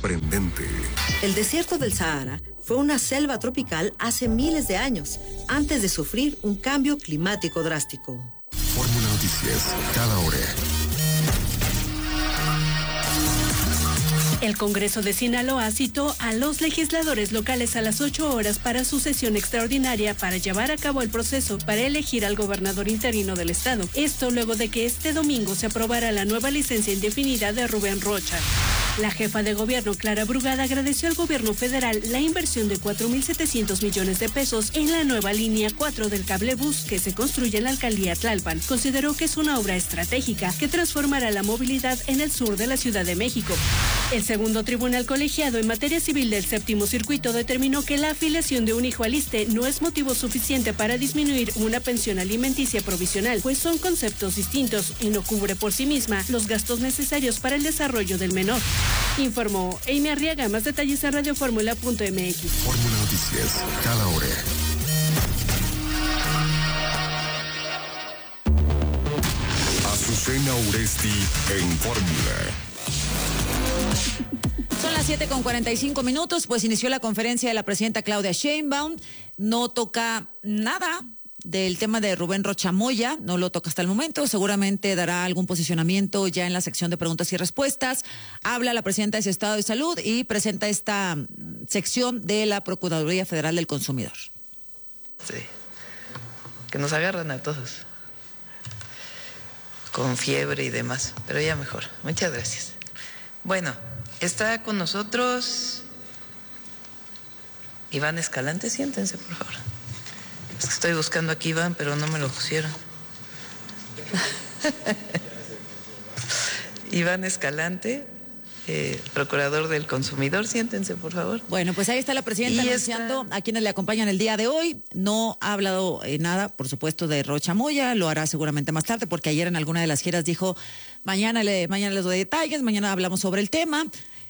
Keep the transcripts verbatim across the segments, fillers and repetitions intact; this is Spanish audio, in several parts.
sorprendente. El desierto del Sahara fue una selva tropical hace miles de años, antes de sufrir un cambio climático drástico. Fórmula Noticias, cada hora. El Congreso de Sinaloa citó a los legisladores locales a las ocho horas para su sesión extraordinaria para llevar a cabo el proceso para elegir al gobernador interino del estado. Esto luego de que este domingo se aprobara la nueva licencia indefinida de Rubén Rocha. La jefa de gobierno, Clara Brugada, agradeció al gobierno federal la inversión de cuatro mil setecientos millones de pesos en la nueva línea cuatro del cablebús que se construye en la alcaldía Tlalpan. Consideró que es una obra estratégica que transformará la movilidad en el sur de la Ciudad de México. El segundo tribunal colegiado en materia civil del séptimo circuito determinó que la afiliación de un hijo al I S S S T E no es motivo suficiente para disminuir una pensión alimenticia provisional, pues son conceptos distintos y no cubre por sí misma los gastos necesarios para el desarrollo del menor. Informó Amy Arriaga. Más detalles en radioformula punto m x. Fórmula Noticias, cada hora. Azucena Uresti en Fórmula. Son las siete con cuarenta y cinco minutos, pues inició la conferencia de la presidenta Claudia Sheinbaum. No toca nada del tema de Rubén Rocha Moya, no lo toca hasta el momento, seguramente dará algún posicionamiento ya en la sección de preguntas y respuestas. Habla la presidenta de su estado de salud y presenta esta sección de la Procuraduría Federal del Consumidor. Sí, que nos agarran a todos, con fiebre y demás, pero ya mejor. Muchas gracias. Bueno, está con nosotros Iván Escalante, siéntense por favor. Es que estoy buscando aquí Iván, pero no me lo pusieron. Iván Escalante, eh, procurador del consumidor, siéntense por favor. Bueno, pues ahí está la presidenta y anunciando está... a quienes le acompañan el día de hoy. No ha hablado eh, nada, por supuesto, de Rocha Moya, lo hará seguramente más tarde, porque ayer en alguna de las giras dijo, mañana, le, mañana les doy detalles, mañana hablamos sobre el tema.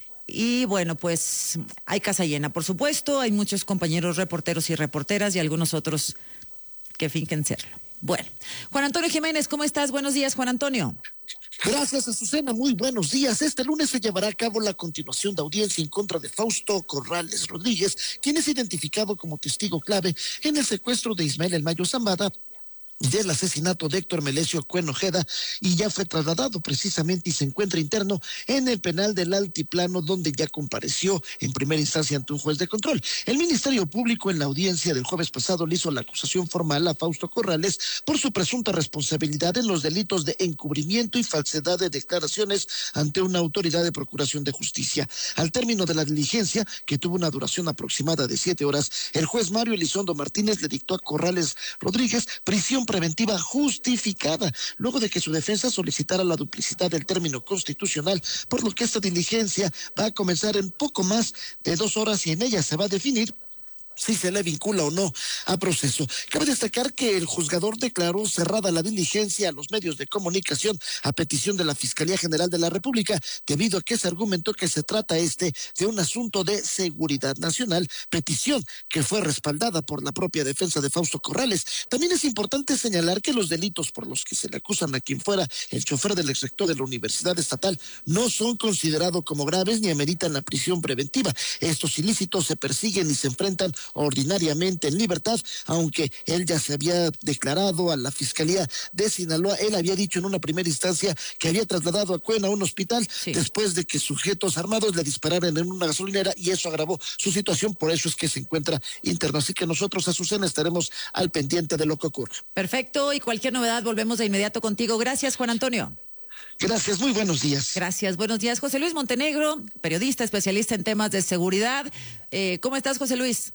Y bueno, pues hay casa llena, por supuesto, hay muchos compañeros reporteros y reporteras y algunos otros que finquen serlo. Bueno, Juan Antonio Jiménez, ¿cómo estás? Buenos días, Juan Antonio. Gracias, Azucena, muy buenos días. Este lunes se llevará a cabo la continuación de audiencia en contra de Fausto Corrales Rodríguez, quien es identificado como testigo clave en el secuestro de Ismael El Mayo Zambada del asesinato de Héctor Melesio Cuen Ojeda, y ya fue trasladado precisamente y se encuentra interno en el penal del Altiplano, donde ya compareció en primera instancia ante un juez de control. El Ministerio Público en la audiencia del jueves pasado le hizo la acusación formal a Fausto Corrales por su presunta responsabilidad en los delitos de encubrimiento y falsedad de declaraciones ante una autoridad de procuración de justicia. Al término de la diligencia, que tuvo una duración aproximada de siete horas, el juez Mario Elizondo Martínez le dictó a Corrales Rodríguez prisión preventiva justificada, luego de que su defensa solicitara la duplicidad del término constitucional, por lo que esta diligencia va a comenzar en poco más de dos horas y en ella se va a definir si se le vincula o no a proceso. Cabe destacar que el juzgador declaró cerrada la diligencia a los medios de comunicación a petición de la Fiscalía General de la República, debido a que se argumentó que se trata este de un asunto de seguridad nacional, petición que fue respaldada por la propia defensa de Fausto Corrales. También es importante señalar que los delitos por los que se le acusan a quien fuera el chofer del exrector de la Universidad Estatal no son considerados como graves ni ameritan la prisión preventiva. Estos ilícitos se persiguen y se enfrentan ordinariamente en libertad, aunque él ya se había declarado a la Fiscalía de Sinaloa. Él había dicho en una primera instancia que había trasladado a Cuen a un hospital, sí, después de que sujetos armados le dispararan en una gasolinera, y eso agravó su situación, por eso es que se encuentra interno. Así que nosotros, Azucena, estaremos al pendiente de lo que ocurra. Perfecto, y cualquier novedad volvemos de inmediato contigo. Gracias, Juan Antonio. Gracias, muy buenos días. Gracias, buenos días. José Luis Montenegro, periodista, especialista en temas de seguridad. Eh, ¿Cómo estás, José Luis?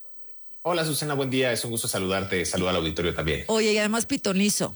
Hola, Susana, buen día, es un gusto saludarte, saluda al auditorio también. Oye, y además pitonizo,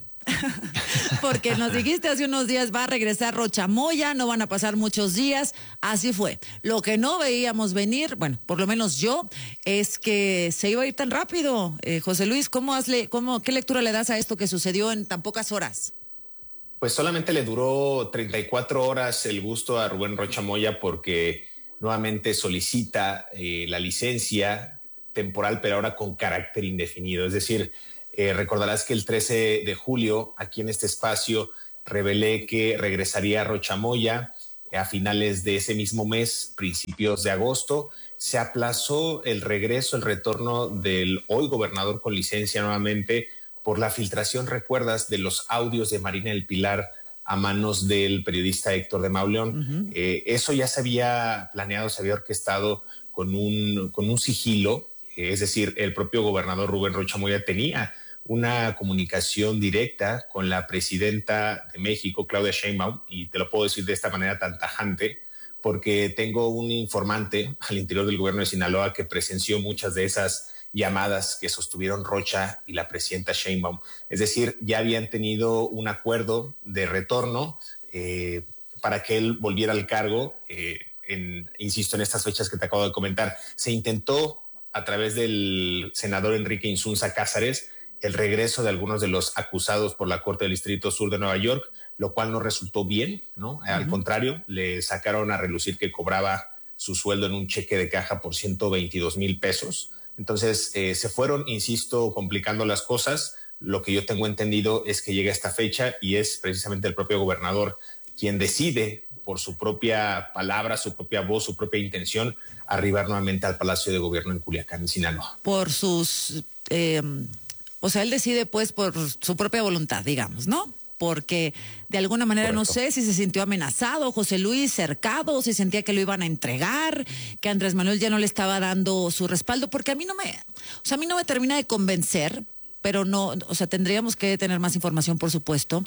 porque nos dijiste hace unos días va a regresar Rocha Moya, no van a pasar muchos días, así fue. Lo que no veíamos venir, bueno, por lo menos yo, es que se iba a ir tan rápido. Eh, José Luis, ¿cómo hazle, cómo, ¿qué lectura le das a esto que sucedió en tan pocas horas? Pues solamente le duró treinta y cuatro horas el gusto a Rubén Rocha Moya, porque nuevamente solicita eh, la licencia temporal, pero ahora con carácter indefinido. Es decir, eh, recordarás que el trece de julio, aquí en este espacio, revelé que regresaría Rocha Moya a finales de ese mismo mes, principios de agosto, se aplazó el regreso, el retorno del hoy gobernador con licencia nuevamente por la filtración, recuerdas, de los audios de Marina del Pilar a manos del periodista Héctor de Mauleón. Uh-huh. Eh, eso ya se había planeado, se había orquestado con un, con un sigilo, eh, es decir, el propio gobernador Rubén Rocha Moya tenía una comunicación directa con la presidenta de México, Claudia Sheinbaum, y te lo puedo decir de esta manera tan tajante, porque tengo un informante al interior del gobierno de Sinaloa que presenció muchas de esas llamadas que sostuvieron Rocha y la presidenta Sheinbaum. Es decir, ya habían tenido un acuerdo de retorno eh, para que él volviera al cargo, eh, en, insisto, en estas fechas que te acabo de comentar. Se intentó a través del senador Enrique Insunza Cázares el regreso de algunos de los acusados por la Corte del Distrito Sur de Nueva York, lo cual no resultó bien, ¿no? Uh-huh. Al contrario, le sacaron a relucir que cobraba su sueldo en un cheque de caja por ciento veintidós mil pesos. Entonces, eh, se fueron, insisto, complicando las cosas. Lo que yo tengo entendido es que llega esta fecha y es precisamente el propio gobernador quien decide por su propia palabra, su propia voz, su propia intención, arribar nuevamente al Palacio de Gobierno en Culiacán, en Sinaloa. Por sus... Eh, o sea, él decide pues por su propia voluntad, digamos, ¿no? Porque de alguna manera Correcto. No sé si se sintió amenazado, José Luis, cercado, si sentía que lo iban a entregar, que Andrés Manuel ya no le estaba dando su respaldo, porque a mí no me, o sea, a mí no me termina de convencer, pero no, o sea, tendríamos que tener más información, por supuesto.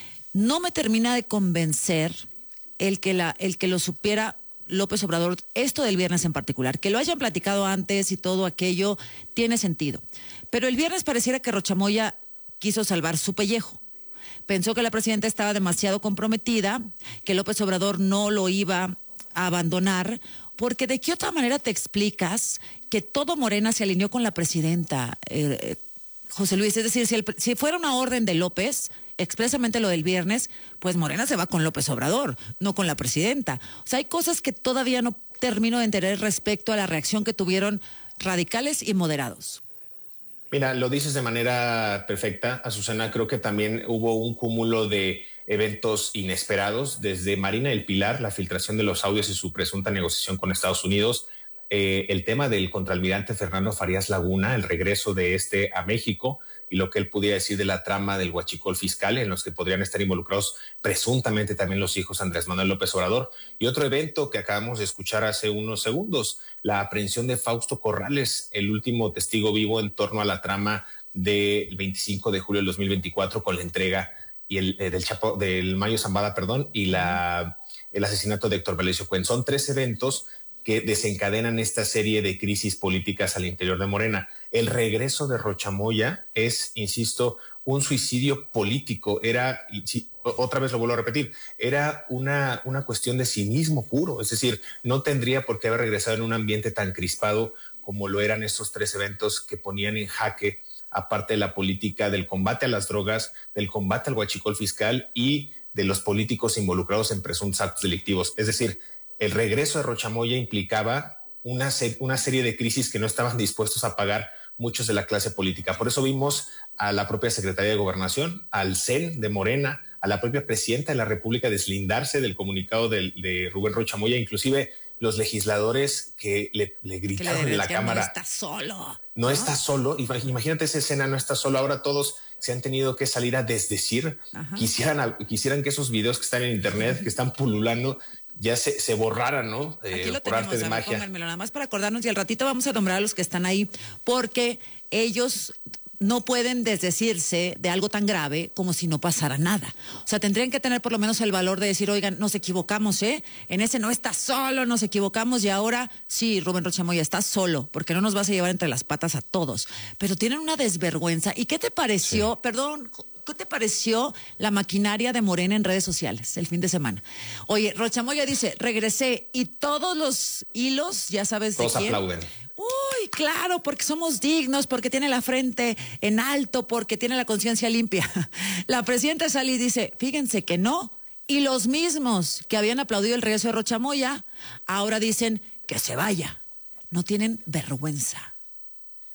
No me termina de convencer el que la, el que lo supiera López Obrador, esto del viernes en particular, que lo hayan platicado antes y todo aquello tiene sentido. Pero el viernes pareciera que Rocha Moya quiso salvar su pellejo. Pensó que la presidenta estaba demasiado comprometida, que López Obrador no lo iba a abandonar, porque ¿de qué otra manera te explicas que todo Morena se alineó con la presidenta, eh, José Luis? Es decir, si, el, si fuera una orden de López, expresamente lo del viernes, pues Morena se va con López Obrador, no con la presidenta. O sea, hay cosas que todavía no termino de entender respecto a la reacción que tuvieron radicales y moderados. Mira, lo dices de manera perfecta, Azucena. Creo que también hubo un cúmulo de eventos inesperados, desde Marina del Pilar, la filtración de los audios y su presunta negociación con Estados Unidos, eh, el tema del contraalmirante Fernando Farías Laguna, el regreso de este a México y lo que él pudiera decir de la trama del huachicol fiscal en los que podrían estar involucrados presuntamente también los hijos de Andrés Manuel López Obrador. Y otro evento que acabamos de escuchar hace unos segundos, la aprehensión de Fausto Corrales, el último testigo vivo en torno a la trama del veinticinco de julio del dos mil veinticuatro con la entrega y el eh, del Chapo, del Mayo Zambada, perdón, y la el asesinato de Héctor Valecio Cuen. Son tres eventos que desencadenan esta serie de crisis políticas al interior de Morena. El regreso de Rocha Moya es, insisto, un suicidio político. Era, y otra vez lo vuelvo a repetir, era una, una cuestión de cinismo puro. Es decir, no tendría por qué haber regresado en un ambiente tan crispado como lo eran estos tres eventos que ponían en jaque, aparte de la política del combate a las drogas, del combate al huachicol fiscal y de los políticos involucrados en presuntos actos delictivos. Es decir, el regreso de Rocha Moya implicaba una, ser, una serie de crisis que no estaban dispuestos a pagar muchos de la clase política. Por eso vimos a la propia Secretaría de Gobernación, al C E N de Morena, a la propia Presidenta de la República deslindarse del comunicado de, de Rubén Rocha Moya, inclusive los legisladores que le, le gritaron en la Cámara. No está solo. No, ¿no? está solo. Imagínate esa escena, no está solo. Ahora todos se han tenido que salir a desdecir. Quisieran, quisieran que esos videos que están en internet, que están pululando, ya se, se borraran, ¿no? Eh, Aquí lo por tenemos, arte de a ver, magia. Pónganmelo nada más para acordarnos y al ratito vamos a nombrar a los que están ahí, porque ellos no pueden desdecirse de algo tan grave como si no pasara nada. O sea, tendrían que tener por lo menos el valor de decir, oigan, nos equivocamos, ¿eh? En ese no está solo, nos equivocamos y ahora sí, Rubén Rocha Moya, está solo, porque no nos vas a llevar entre las patas a todos. Pero tienen una desvergüenza. ¿Y qué te pareció? Sí. Perdón, ¿qué te pareció la maquinaria de Morena en redes sociales el fin de semana? Oye, Rocha Moya dice, regresé y todos los hilos, ya sabes todos de quién. Todos aplauden. Uy, claro, porque somos dignos, porque tiene la frente en alto, porque tiene la conciencia limpia. La presidenta sale y dice, fíjense que no. Y los mismos que habían aplaudido el regreso de Rocha Moya, ahora dicen que se vaya. No tienen vergüenza.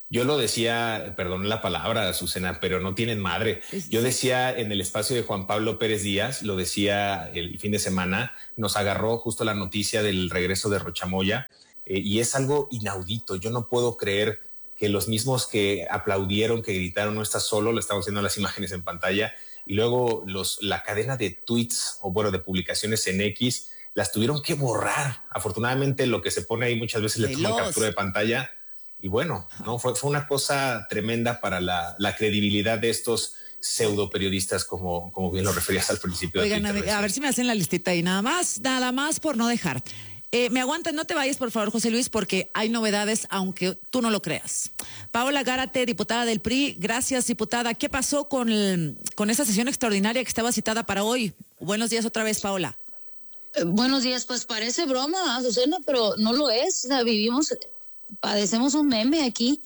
Yo lo decía, perdón la palabra, Azucena, pero no tienen madre. Yo decía en el espacio de Juan Pablo Pérez Díaz, lo decía el fin de semana, nos agarró justo la noticia del regreso de Rochamoya eh, y es algo inaudito. Yo no puedo creer que los mismos que aplaudieron, que gritaron, no estás solo, lo estamos viendo las imágenes en pantalla, y luego los, la cadena de tweets o bueno, de publicaciones en X, las tuvieron que borrar. Afortunadamente lo que se pone ahí muchas veces le toma captura de pantalla. Y bueno, no fue, fue una cosa tremenda para la, la credibilidad de estos pseudo periodistas, como, como bien lo referías al principio. Oigan, a ver, a ver si me hacen la listita y nada más, nada más por no dejar. Eh, me aguantan, no te vayas, por favor, José Luis, porque hay novedades, aunque tú no lo creas. Paola Gárate, diputada del P R I, gracias, diputada. ¿Qué pasó con, el, con esa sesión extraordinaria que estaba citada para hoy? Buenos días otra vez, Paola. Eh, buenos días, pues parece broma, Azucena, pero no lo es. O sea, vivimos... Padecemos un meme aquí.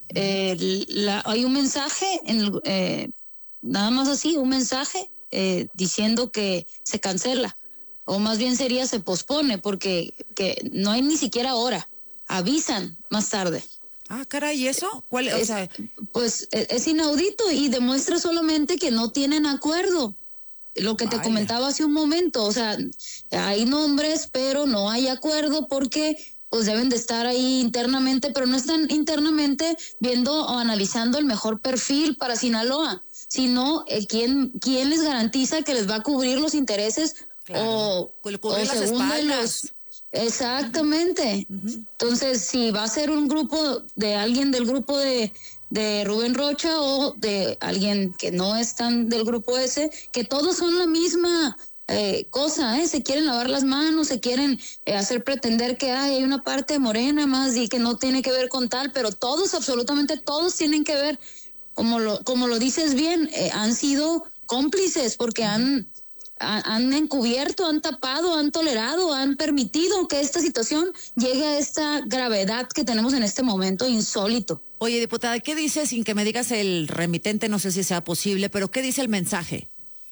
Eh, la, hay un mensaje, en el, eh, nada más así, un mensaje eh, diciendo que se cancela, o más bien sería se pospone, porque que no hay ni siquiera hora. Avisan más tarde. Ah, caray, ¿y eso? ¿Cuál, o es, sea... Pues es, es inaudito y demuestra solamente que no tienen acuerdo. Lo que te Vaya. comentaba hace un momento, o sea, hay nombres, pero no hay acuerdo porque... pues deben de estar ahí internamente, pero no están internamente viendo o analizando el mejor perfil para Sinaloa, sino eh, quién, quién les garantiza que les va a cubrir los intereses claro. o, cubrir o las según de los... Exactamente. Uh-huh. Entonces, si va a ser un grupo de alguien del grupo de, de Rubén Rocha o de alguien que no es tan del grupo ese, que todos son la misma... Eh, cosa, ¿eh? Se quieren lavar las manos, se quieren eh, hacer pretender que hay, hay una parte morena más y que no tiene que ver con tal, pero todos, absolutamente todos tienen que ver, como lo, como lo dices bien, eh, han sido cómplices porque han, han, han encubierto, han tapado, han tolerado, han permitido que esta situación llegue a esta gravedad que tenemos en este momento insólito. Oye, diputada, ¿qué dice, sin que me digas el remitente, no sé si sea posible, pero qué dice el mensaje?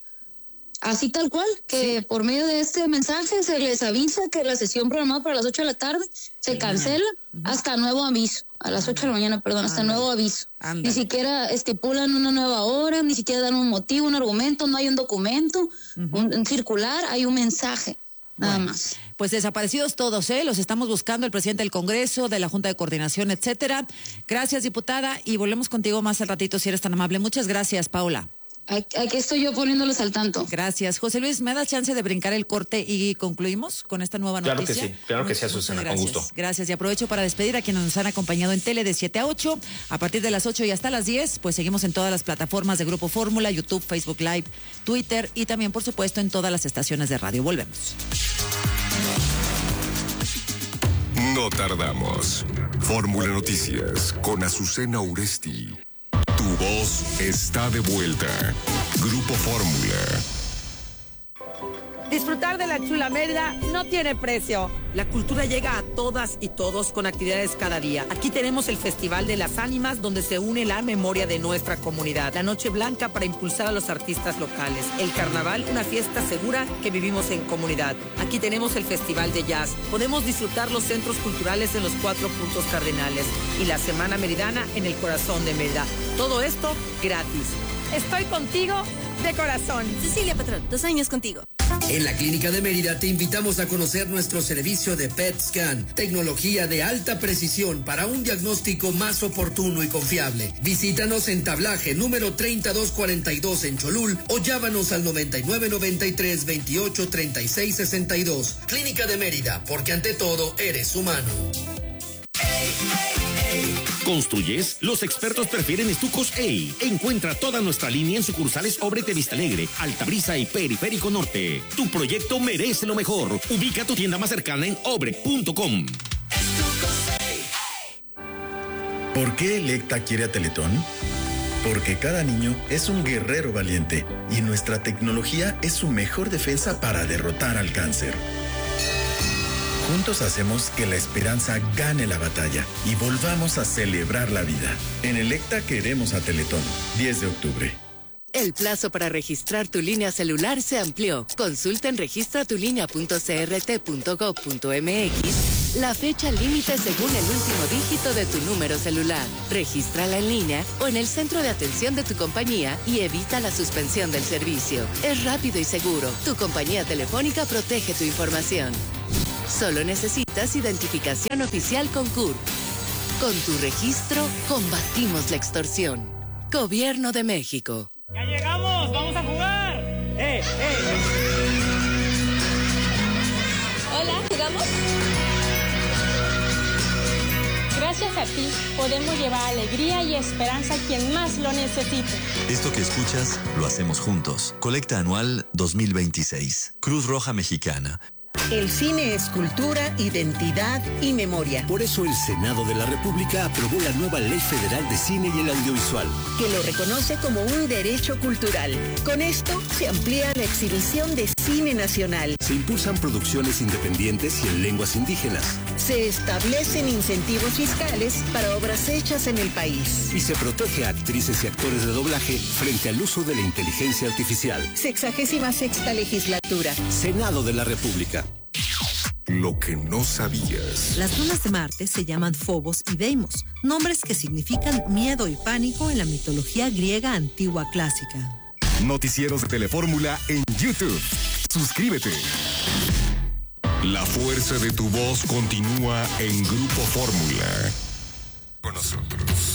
Así tal cual, que sí. Por medio de este mensaje se les avisa que la sesión programada para las ocho de la tarde se cancela uh-huh. hasta nuevo aviso, a las ocho de la mañana, perdón, hasta Anda. nuevo aviso. Anda. Ni siquiera estipulan una nueva hora, ni siquiera dan un motivo, un argumento, no hay un documento, uh-huh. un, un circular, hay un mensaje, nada bueno. más. Pues desaparecidos todos, ¿eh? Los estamos buscando, el presidente del Congreso, de la Junta de Coordinación, etcétera. Gracias, diputada, y volvemos contigo más al ratito, si eres tan amable. Muchas gracias, Paola. Aquí estoy yo poniéndoles al tanto. Gracias. José Luis, ¿me das chance de brincar el corte y concluimos con esta nueva noticia? Claro que sí, claro que sí, Azucena, con gusto. Gracias, y aprovecho para despedir a quienes nos han acompañado en tele de siete a ocho. A partir de las ocho y hasta las diez, pues seguimos en todas las plataformas de Grupo Fórmula, YouTube, Facebook Live, Twitter y también, por supuesto, en todas las estaciones de radio. Volvemos. No tardamos. Fórmula Noticias con Azucena Uresti. Tu voz está de vuelta. Grupo Fórmula. Disfrutar de la chula Mérida no tiene precio. La cultura llega a todas y todos con actividades cada día. Aquí tenemos el Festival de las Ánimas, donde se une la memoria de nuestra comunidad. La Noche Blanca para impulsar a los artistas locales. El Carnaval, una fiesta segura que vivimos en comunidad. Aquí tenemos el Festival de Jazz. Podemos disfrutar los centros culturales en los cuatro puntos cardinales. Y la Semana Meridana en el corazón de Mérida. Todo esto gratis. Estoy contigo de corazón. Cecilia Patrón, dos años contigo. En la Clínica de Mérida te invitamos a conocer nuestro servicio de P E T Scan, tecnología de alta precisión para un diagnóstico más oportuno y confiable. Visítanos en Tablaje número treinta y dos cuarenta y dos en Cholul o llámanos al noventa y nueve noventa y tres veintiocho treinta y seis sesenta y dos. Clínica de Mérida, porque ante todo eres humano. ¿Construyes? Los expertos prefieren estucos E I. Encuentra toda nuestra línea en sucursales Obrete Vista Alegre, Altabrisa y Periférico Norte. Tu proyecto merece lo mejor. Ubica tu tienda más cercana en obre punto com. ¿Por qué Electa quiere a Teletón? Porque cada niño es un guerrero valiente y nuestra tecnología es su mejor defensa para derrotar al cáncer. Juntos hacemos que la esperanza gane la batalla y volvamos a celebrar la vida. En Electa queremos a Teletón. diez de octubre. El plazo para registrar tu línea celular se amplió. Consulta en registra tu línea punto c r t punto gov punto m x la fecha límite según el último dígito de tu número celular. Regístrala en línea o en el centro de atención de tu compañía y evita la suspensión del servicio. Es rápido y seguro. Tu compañía telefónica protege tu información. Solo necesitas identificación oficial con C U R. Con tu registro, combatimos la extorsión. Gobierno de México. ¡Ya llegamos! ¡Vamos a jugar! ¡Eh, eh! Hola, ¿jugamos? Gracias a ti, podemos llevar alegría y esperanza a quien más lo necesite. Esto que escuchas, lo hacemos juntos. Colecta anual dos mil veintiséis. Cruz Roja Mexicana. El cine es cultura, identidad y memoria. Por eso el Senado de la República aprobó la nueva Ley Federal de Cine y el Audiovisual, que lo reconoce como un derecho cultural. Con esto se amplía la exhibición de cine nacional. Se impulsan producciones independientes y en lenguas indígenas. Se establecen incentivos fiscales para obras hechas en el país. Y se protege a actrices y actores de doblaje frente al uso de la inteligencia artificial. Sexagésima sexta legislatura. Senado de la República. Lo que no sabías. Las lunas de Marte se llaman Phobos y Deimos, nombres que significan miedo y pánico en la mitología griega antigua clásica. Noticieros de Telefórmula en YouTube. Suscríbete. La fuerza de tu voz continúa en Grupo Fórmula. Con nosotros.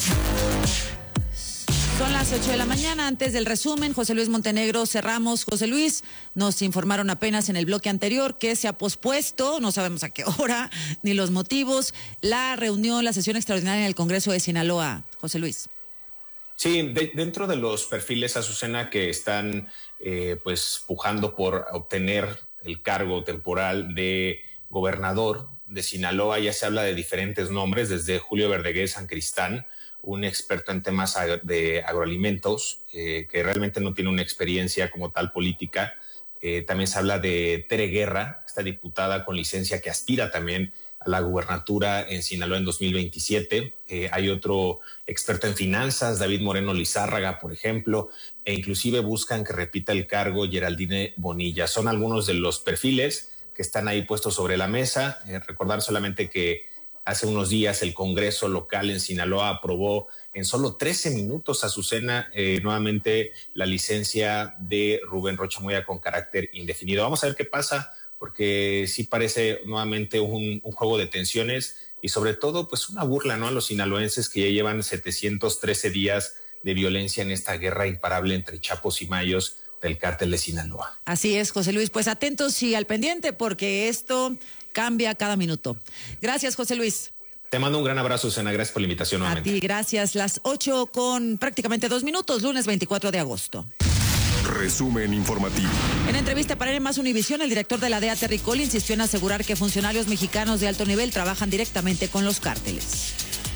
Son las ocho de la mañana. Antes del resumen, José Luis Montenegro, cerramos. José Luis, nos informaron apenas en el bloque anterior que se ha pospuesto, no sabemos a qué hora, ni los motivos, la reunión, la sesión extraordinaria en el Congreso de Sinaloa. José Luis. Sí, de, dentro de los perfiles, Azucena, que están eh, pues pujando por obtener el cargo temporal de gobernador de Sinaloa, ya se habla de diferentes nombres, desde Julio Verdeguer Sancristán, un experto en temas de agroalimentos, eh, que realmente no tiene una experiencia como tal política. Eh, también se habla de Tere Guerra, esta diputada con licencia que aspira también a la gubernatura en Sinaloa en dos mil veintisiete. Eh, hay otro experto en finanzas, David Moreno Lizárraga, por ejemplo, e inclusive buscan que repita el cargo Geraldine Bonilla. Son algunos de los perfiles que están ahí puestos sobre la mesa. Eh, recordar solamente que hace unos días el Congreso local en Sinaloa aprobó en solo trece minutos, Azucena, eh, nuevamente la licencia de Rubén Rocha Moya con carácter indefinido. Vamos a ver qué pasa, porque sí parece nuevamente un, un juego de tensiones y sobre todo pues una burla, ¿no?, a los sinaloenses que ya llevan setecientos trece días de violencia en esta guerra imparable entre chapos y mayos del cártel de Sinaloa. Así es, José Luis, pues atentos y al pendiente porque esto cambia cada minuto. Gracias, José Luis. Te mando un gran abrazo, Susana. Gracias por la invitación nuevamente. A ti, gracias. Las ocho con prácticamente dos minutos, lunes veinticuatro de agosto. Resumen informativo. En entrevista para N más Univisión, el director de la D E A, Terry Cole, insistió en asegurar que funcionarios mexicanos de alto nivel trabajan directamente con los cárteles.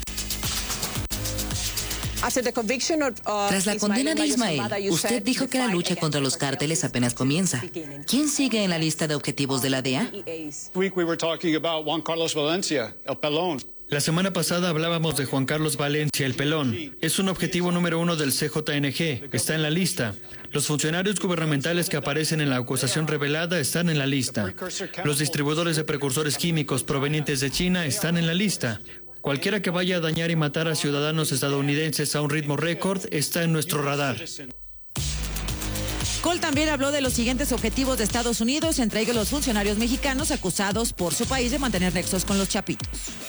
Tras la condena de Ismael, usted dijo que la lucha contra los cárteles apenas comienza. ¿Quién sigue en la lista de objetivos de la D E A? La semana pasada hablábamos de Juan Carlos Valencia, el Pelón. Es un objetivo número uno del C J N G. Está en la lista. Los funcionarios gubernamentales que aparecen en la acusación revelada están en la lista. Los distribuidores de precursores químicos provenientes de China están en la lista. Cualquiera que vaya a dañar y matar a ciudadanos estadounidenses a un ritmo récord está en nuestro radar. Cole también habló de los siguientes objetivos de Estados Unidos, entre ellos los funcionarios mexicanos acusados por su país de mantener nexos con los chapitos.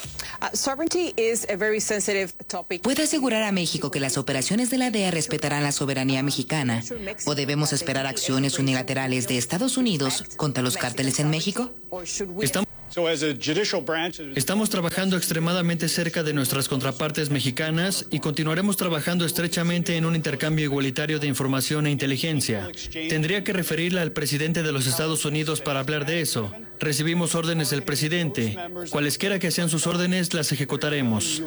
¿Puede asegurar a México que las operaciones de la D E A respetarán la soberanía mexicana? ¿O debemos esperar acciones unilaterales de Estados Unidos contra los cárteles en México? Estamos Estamos trabajando extremadamente cerca de nuestras contrapartes mexicanas y continuaremos trabajando estrechamente en un intercambio igualitario de información e inteligencia. Tendría que referirla al presidente de los Estados Unidos para hablar de eso. Recibimos órdenes del presidente. Cualesquiera que sean sus órdenes, las ejecutaremos.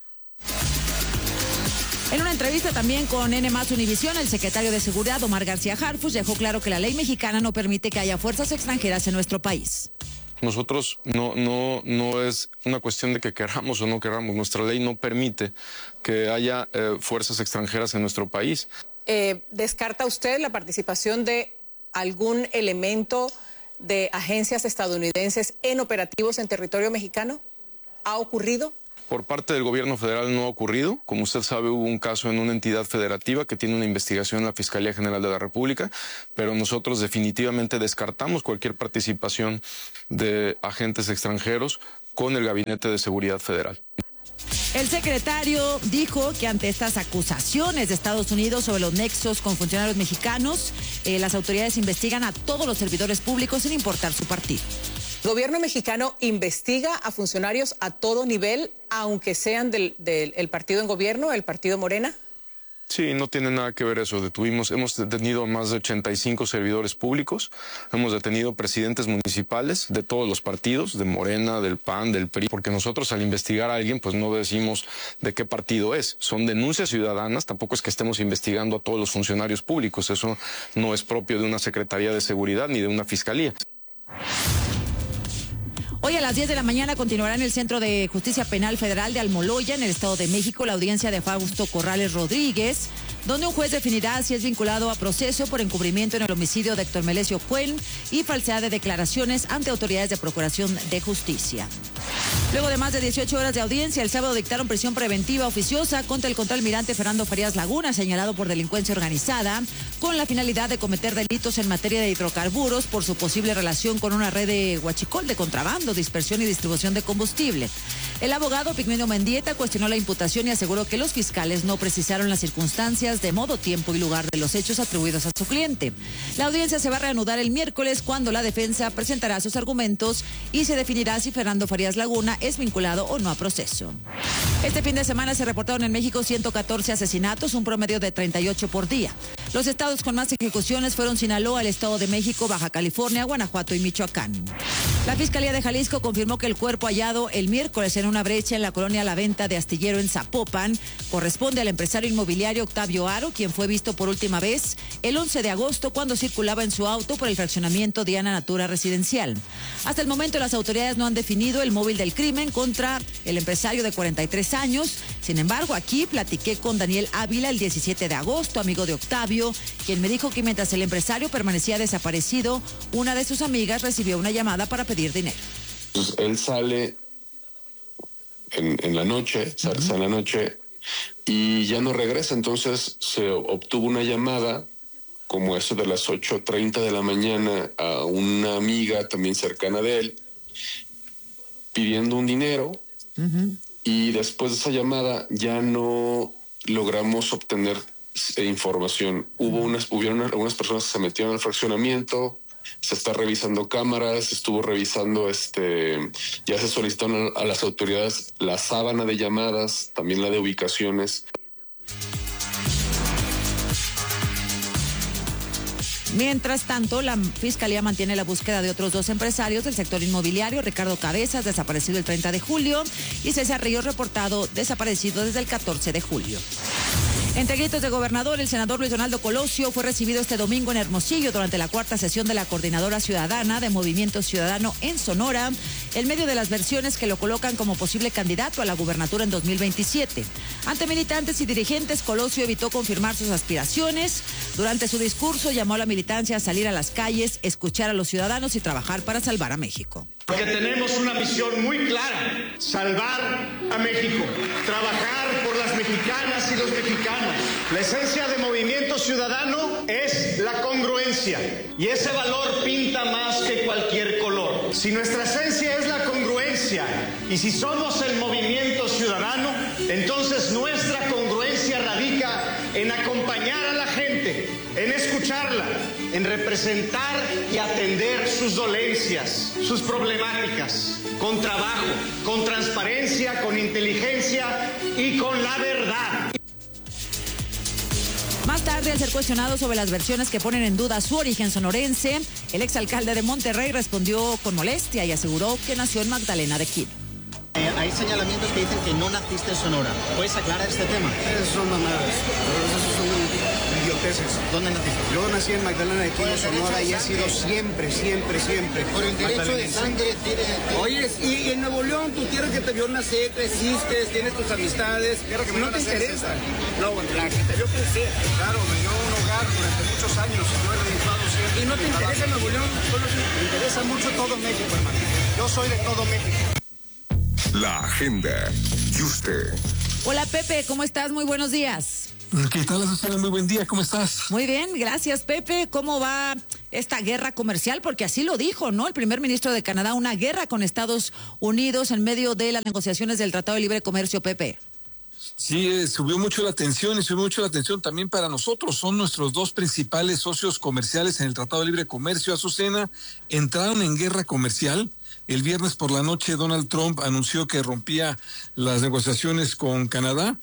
En una entrevista también con N más Univisión, el secretario de Seguridad, Omar García Harfuch, dejó claro que la ley mexicana no permite que haya fuerzas extranjeras en nuestro país. Nosotros no, no, no es una cuestión de que queramos o no queramos. Nuestra ley no permite que haya eh, fuerzas extranjeras en nuestro país. Eh, ¿Descarta usted la participación de algún elemento de agencias estadounidenses en operativos en territorio mexicano? ¿Ha ocurrido? Por parte del gobierno federal no ha ocurrido. Como usted sabe, hubo un caso en una entidad federativa que tiene una investigación en la Fiscalía General de la República, pero nosotros definitivamente descartamos cualquier participación de agentes extranjeros con el Gabinete de Seguridad Federal. El secretario dijo que ante estas acusaciones de Estados Unidos sobre los nexos con funcionarios mexicanos, eh, las autoridades investigan a todos los servidores públicos sin importar su partido. El gobierno mexicano investiga a funcionarios a todo nivel, aunque sean del, del el partido en gobierno, el partido Morena. Sí, no tiene nada que ver eso. Detuvimos, hemos detenido a más de ochenta y cinco servidores públicos, hemos detenido presidentes municipales de todos los partidos, de Morena, del P A N, del P R I, porque nosotros al investigar a alguien, pues no decimos de qué partido es. Son denuncias ciudadanas, tampoco es que estemos investigando a todos los funcionarios públicos. Eso no es propio de una Secretaría de Seguridad ni de una Fiscalía. Hoy a las diez de la mañana continuará en el Centro de Justicia Penal Federal de Almoloya, en el Estado de México, la audiencia de Fausto Corrales Rodríguez, donde un juez definirá si es vinculado a proceso por encubrimiento en el homicidio de Héctor Melesio Cuen y falsedad de declaraciones ante autoridades de Procuración de Justicia. Luego de más de dieciocho horas de audiencia, el sábado dictaron prisión preventiva oficiosa contra el contraalmirante Fernando Farías Laguna, señalado por delincuencia organizada, con la finalidad de cometer delitos en materia de hidrocarburos por su posible relación con una red de huachicol de contrabando, dispersión y distribución de combustible. El abogado Pigmenio Mendieta cuestionó la imputación y aseguró que los fiscales no precisaron las circunstancias de modo, tiempo y lugar de los hechos atribuidos a su cliente. La audiencia se va a reanudar el miércoles, cuando la defensa presentará sus argumentos y se definirá si Fernando Farías Laguna es vinculado o no a proceso. Este fin de semana se reportaron en México ciento catorce asesinatos, un promedio de treinta y ocho por día. Los estados con más ejecuciones fueron Sinaloa, el Estado de México, Baja California, Guanajuato y Michoacán. La Fiscalía de Jalisco confirmó que el cuerpo hallado el miércoles en una brecha en la colonia La Venta de Astillero en Zapopan corresponde al empresario inmobiliario Octavio Aro, quien fue visto por última vez el once de agosto cuando circulaba en su auto por el fraccionamiento Diana Natura Residencial. Hasta el momento las autoridades no han definido el móvil del crimen contra el empresario de cuarenta y tres años. Sin embargo, aquí platiqué con Daniel Ávila el diecisiete de agosto, amigo de Octavio, quien me dijo que mientras el empresario permanecía desaparecido, una de sus amigas recibió una llamada para pedir dinero. Entonces, él sale en, en la noche, sale uh-huh. en la noche y ya no regresa. Entonces se obtuvo una llamada como eso de las ocho treinta de la mañana a una amiga también cercana de él pidiendo un dinero uh-huh. y después de esa llamada ya no logramos obtener eh, información. Hubo unas, hubieron algunas personas que se metieron al fraccionamiento, se está revisando cámaras, estuvo revisando, este, ya se solicitaron a, a las autoridades la sábana de llamadas, también la de ubicaciones. Mientras tanto, la Fiscalía mantiene la búsqueda de otros dos empresarios del sector inmobiliario, Ricardo Cabezas, desaparecido el treinta de julio, y César Ríos, reportado desaparecido desde el catorce de julio. Entre gritos de gobernador, el senador Luis Donaldo Colosio fue recibido este domingo en Hermosillo durante la cuarta sesión de la Coordinadora Ciudadana de Movimiento Ciudadano en Sonora, en medio de las versiones que lo colocan como posible candidato a la gubernatura en dos mil veintisiete. Ante militantes y dirigentes, Colosio evitó confirmar sus aspiraciones. Durante su discurso llamó a la militancia a salir a las calles, escuchar a los ciudadanos y trabajar para salvar a México. Porque tenemos una misión muy clara: salvar a México, trabajar por las mexicanas y los mexicanos. La esencia de Movimiento Ciudadano es la congruencia, y ese valor pinta más que cualquier color. Si nuestra esencia es la congruencia y si somos el Movimiento Ciudadano, entonces nuestra congruencia radica en acompañar a la gente, en escucharla, en representar y atender sus dolencias, sus problemáticas, con trabajo, con transparencia, con inteligencia y con la verdad. Más tarde, al ser cuestionado sobre las versiones que ponen en duda su origen sonorense, el exalcalde de Monterrey respondió con molestia y aseguró que nació en Magdalena de Quino. Eh, hay señalamientos que dicen que no naciste en Sonora. ¿Puedes aclarar este tema? Esas son mamadas. Esas son idioteces. ¿Dónde naciste? Yo nací en Magdalena de Quino, Sonora, y he sido siempre, siempre, siempre. Por el derecho de sangre tiene... Oye, y en Nuevo León, tu tierra que te vio nacer, creciste, tienes tus amistades. Quiero que me no te interesa. No, bueno, la que te vio crecer. Claro, me dio un hogar durante muchos años. Yo he dedicado siempre Y no te interesa Nuevo León, solo te interesa mucho todo México, hermano. Yo soy de todo México. La agenda y usted. Hola Pepe, ¿cómo estás? Muy buenos días. ¿Qué tal, Azucena? Muy buen día, ¿cómo estás? Muy bien, gracias Pepe. ¿Cómo va esta guerra comercial? Porque así lo dijo, ¿no? El primer ministro de Canadá, una guerra con Estados Unidos en medio de las negociaciones del Tratado de Libre Comercio, Pepe. Sí, eh, subió mucho la tensión y subió mucho la tensión también para nosotros. Son nuestros dos principales socios comerciales en el Tratado de Libre Comercio, Azucena. Entraron en guerra comercial. El viernes por la noche Donald Trump anunció que rompía las negociaciones con Canadá.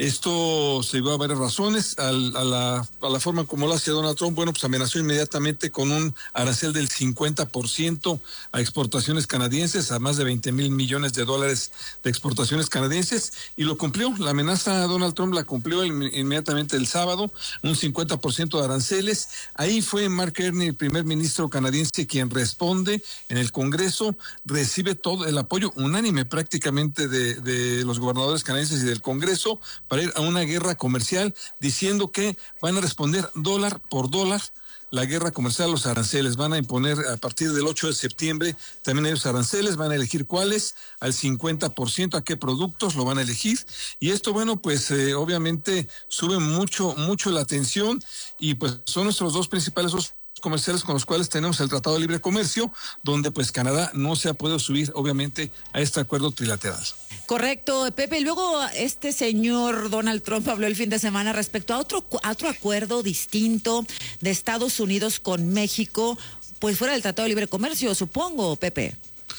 Esto se dio a varias razones. Al, a, la, a la forma como lo hace Donald Trump, bueno, pues amenazó inmediatamente con un arancel del cincuenta por ciento a exportaciones canadienses, a más de veinte mil millones de dólares de exportaciones canadienses, y lo cumplió. La amenaza Donald Trump la cumplió inmediatamente el sábado, un cincuenta por ciento de aranceles. Ahí fue Mark Carney, el primer ministro canadiense, quien responde en el Congreso. Recibe todo el apoyo unánime prácticamente de, de los gobernadores canadienses y del Congreso para ir a una guerra comercial, diciendo que van a responder dólar por dólar la guerra comercial, los aranceles. Van a imponer a partir del ocho de septiembre también ellos aranceles, van a elegir cuáles, al cincuenta por ciento, a qué productos lo van a elegir. Y esto, bueno, pues eh, obviamente sube mucho, mucho la tensión, y pues son nuestros dos principales socios comerciales con los cuales tenemos el Tratado de Libre Comercio, donde pues Canadá no se ha podido subir obviamente a este acuerdo trilateral. Correcto, Pepe. Luego este señor Donald Trump habló el fin de semana respecto a otro, a otro acuerdo distinto de Estados Unidos con México, pues fuera del Tratado de Libre Comercio, supongo, Pepe.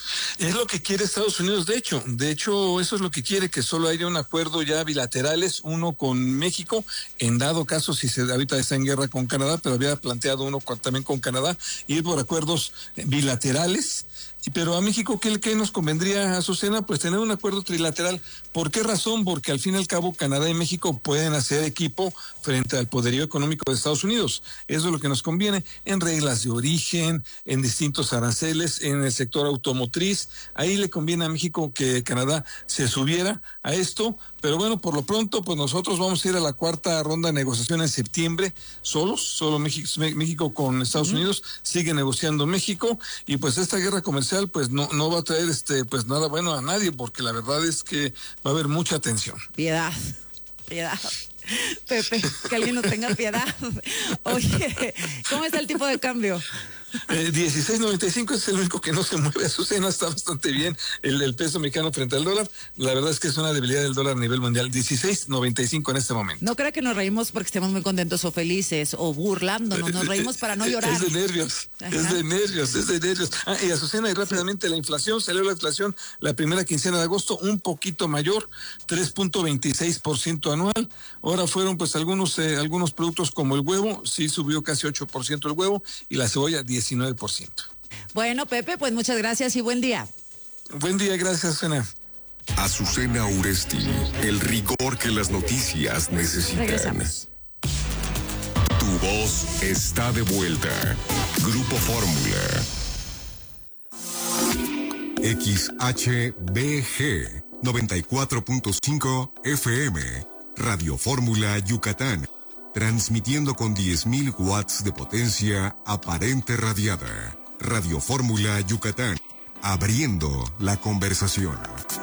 Es lo que quiere Estados Unidos, de hecho. De hecho, eso es lo que quiere, que solo haya un acuerdo ya bilaterales, uno con México, en dado caso, si se ahorita está en guerra con Canadá, pero había planteado uno con, también con Canadá, ir por acuerdos bilaterales. Pero a México, ¿qué, qué nos convendría, Azucena? Pues tener un acuerdo trilateral. ¿Por qué razón? Porque al fin y al cabo Canadá y México pueden hacer equipo frente al poderío económico de Estados Unidos. Eso es lo que nos conviene en reglas de origen, en distintos aranceles, en el sector automotriz. Ahí le conviene a México que Canadá se subiera a esto. Pero bueno, por lo pronto, pues nosotros vamos a ir a la cuarta ronda de negociación en septiembre, solos, solo México, México con Estados uh-huh. Unidos, sigue negociando México, y pues esta guerra comercial pues no, no va a traer este pues nada bueno a nadie, porque la verdad es que va a haber mucha tensión. Piedad, piedad. Pepe, que alguien nos tenga piedad. Oye, ¿cómo está el tipo de cambio? Eh, dieciséis noventa y cinco es el único que no se mueve. Azucena, está bastante bien el, el peso mexicano frente al dólar. La verdad es que es una debilidad del dólar a nivel mundial. dieciséis noventa y cinco en este momento. No creo que nos reímos porque estemos muy contentos o felices o burlándonos. Nos reímos para no llorar. Es de nervios, Ajá. es de nervios, es de nervios. Ah, y Azucena, y rápidamente la inflación, salió la inflación la primera quincena de agosto un poquito mayor, tres punto veintiséis por ciento anual. Ahora fueron pues algunos eh, algunos productos como el huevo, sí subió casi ocho por ciento el huevo, y la cebolla diecinueve por ciento. Bueno, Pepe, pues muchas gracias y buen día. Buen día, gracias, Azucena. Azucena Uresti, el rigor que las noticias necesitan. Regresamos. Tu voz está de vuelta. Grupo Fórmula. X H B G noventa y cuatro punto cinco F M. Radio Fórmula Yucatán. Transmitiendo con diez mil watts de potencia aparente radiada. Radio Fórmula Yucatán. Abriendo la conversación.